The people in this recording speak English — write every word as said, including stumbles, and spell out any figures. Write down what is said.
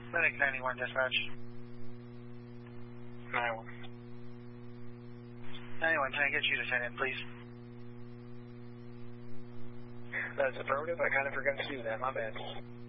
Medic ninety-one dispatch. ninety-one. ninety-one, can I get you to send in, please? That's affirmative. I kind of forgot to do that. My bad.